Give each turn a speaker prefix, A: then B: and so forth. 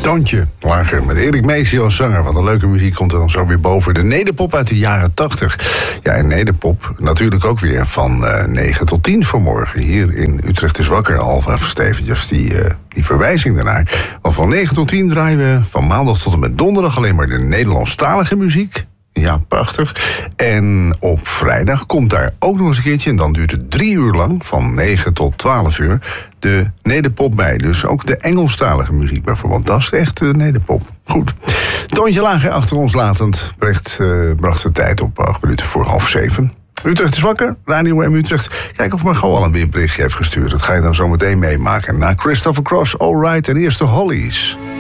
A: Toontje lager met Erik Meesje als zanger. Wat een leuke muziek komt er dan zo weer boven. De nederpop uit de jaren 80. Ja, en nederpop natuurlijk ook weer van 9 tot 10 vanmorgen. Hier in Utrecht is wakker. Al even eventjes die verwijzing daarnaar. Want van 9 tot 10 draaien we van maandag tot en met donderdag alleen maar de Nederlandstalige muziek. Ja, prachtig. En op vrijdag komt daar ook nog eens een keertje... en dan duurt het 3 uur lang, van 9 tot 12 uur... de nederpop bij. Dus ook de Engelstalige muziek bijvoorbeeld. Dat is echt nederpop. Goed. Toontje lager achter ons latend bracht de tijd op 8 minuten voor 6:30. Utrecht is wakker, Radio M Utrecht. Kijk of Margot al een weerberichtje heeft gestuurd. Dat ga je dan zo meteen meemaken. Na Christopher Cross, All Right en eerst de Hollies.